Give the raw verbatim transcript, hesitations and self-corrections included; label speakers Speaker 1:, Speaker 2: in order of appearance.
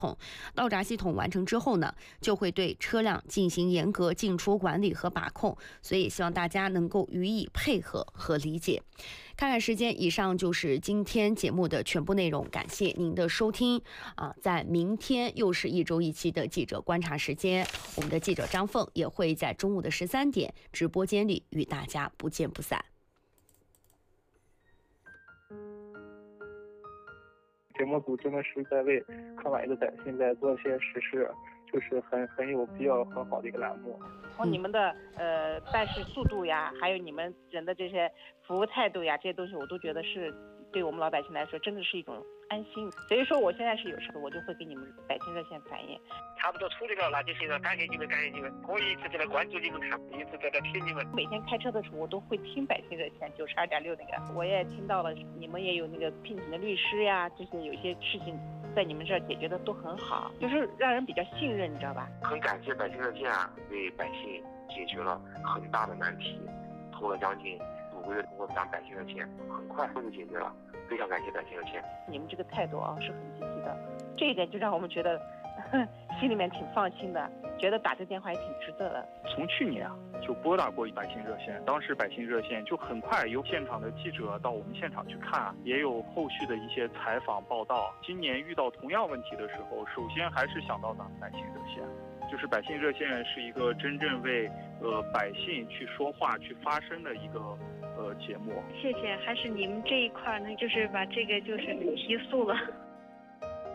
Speaker 1: 到闸系统完成之后呢，就会对车辆进行严格进出管理和把控，所以希望大家能够予以配合和理解。看看时间，以上就是今天节目的全部内容，感谢您的收听啊！在明天又是一周一期的记者观察时间，我们的记者张凤也会在中午的十三点直播间里与大家不见不散。
Speaker 2: 节目组真的是在为抗崴的百姓在做一些实事，就是很很有必要很好的一个栏目。
Speaker 3: 从你们的呃办事速度呀，还有你们人的这些服务态度呀，这些东西我都觉得是对我们老百姓来说真的是一种安心。所以说我现在是有事我就会给你们百姓热线反映。
Speaker 4: 差不多处理了，那就现在感谢你们，感谢你们，我一直在来关注你们看，一直在来听你们。
Speaker 3: 每天开车的时候我都会听百姓热线九十二点六那个，我也听到了你们也有那个聘请的律师呀，这些有些事情在你们这儿解决的都很好，就是让人比较信任，你知道吧？
Speaker 4: 很感谢百姓热线啊，为百姓解决了很大的难题，拖了将近五个月，通过咱百姓热线很快就解决了，非常感谢百姓热线。
Speaker 3: 你们这个态度啊是很积极的，这一点就让我们觉得心里面挺放心的，觉得打这电话也挺值得的。
Speaker 5: 从去年啊就拨打过百姓热线，当时百姓热线就很快有现场的记者到我们现场去看，也有后续的一些采访报道。今年遇到同样问题的时候，首先还是想到咱们百姓热线，就是百姓热线是一个真正为呃百姓去说话去发声的一个呃节目。
Speaker 6: 谢谢，还是你们这一块呢，就是把这个就是提速了。